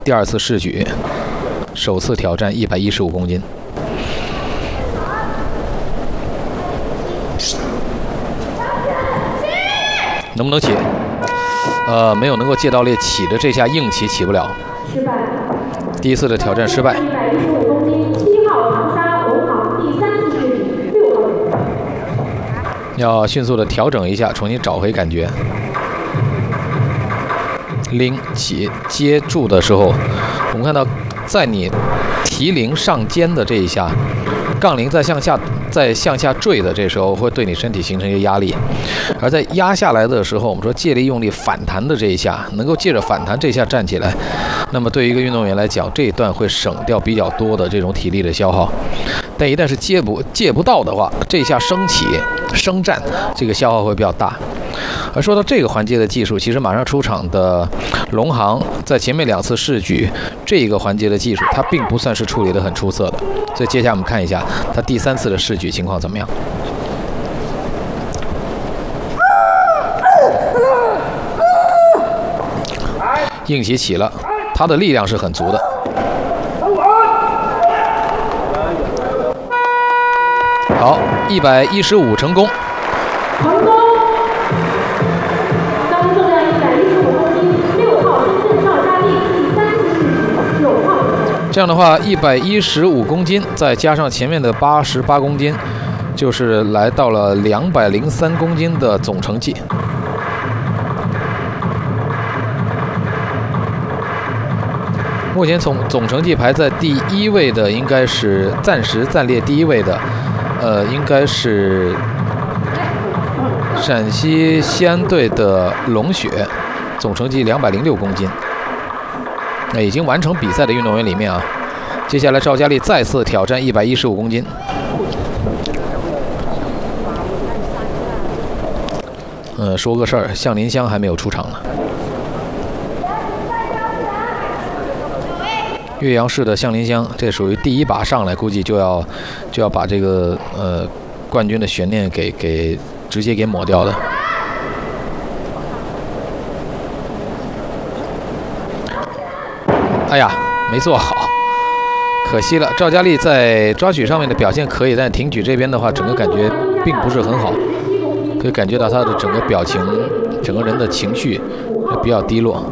第2次试举，首次挑战115公斤。能不能起？没有能够借到列起的这下硬起，起不了。 失败。 第1次的挑战失败。 115公斤，7号长沙文航第3次试举，6号人。 要迅速的调整一下，重新找回感觉。拎起接住的时候，我们看到，在你提铃上肩的这一下，杠铃在向下坠的这时候，会对你身体形成一个压力；而在压下来的时候，我们说借力用力反弹的这一下，能够借着反弹这一下站起来，那么对于一个运动员来讲，这一段会省掉比较多的这种体力的消耗。但一旦是借不到的话，这一下升起升站，这个消耗会比较大。而说到这个环节的技术，其实马上出场的龙航在前面2次试举这一个环节的技术，它并不算是处理得很出色的。所以接下来我们看一下他第3次的试举情况怎么样。硬起起了，他的力量是很足的。好，115成功。 成功。当重量115公斤，6号深圳赵佳丽第3次试举，9号。 这样的话，115公斤再加上前面的88公斤，就是来到了203公斤的总成绩。目前从总成绩排在第1位的，应该是暂时暂列第1位的，应该是陕西西安队的龙雪，总成绩206公斤。那已经完成比赛的运动员里面啊，接下来赵佳丽再次挑战115公斤。说个事儿，向林香还没有出场呢。岳阳市的向林香，这属于第1把上来，估计就要把这个冠军的悬念给直接给抹掉的。哎呀，没做好，可惜了。赵佳丽在抓举上面的表现可以，但挺举这边的话，整个感觉并不是很好，可以感觉到她的整个表情、整个人的情绪比较低落。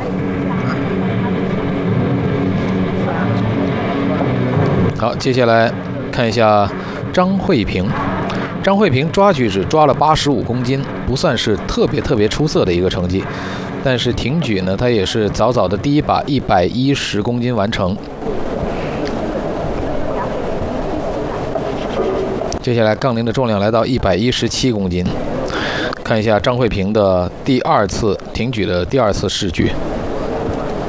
好，接下来看一下张慧萍。张慧萍抓举只抓了85公斤，不算是特别出色的一个成绩。但是挺举呢，她也是早早的第1把110公斤完成。接下来杠铃的重量来到117公斤。看一下张慧萍的第2次挺举的第2次试举。